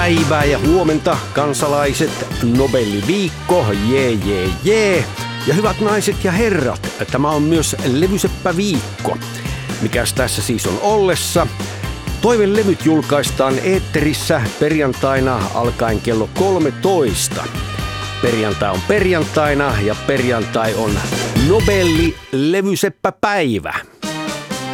Päivää ja huomenta kansalaiset, Nobel-viikko, jee. Ja hyvät naiset ja herrat, tämä on myös levyseppäviikko. Mikäs tässä siis on ollessa? Toivelevyt julkaistaan eetterissä perjantaina alkaen kello 13. Perjantai on perjantaina ja perjantai on Nobel-levyseppäpäivä.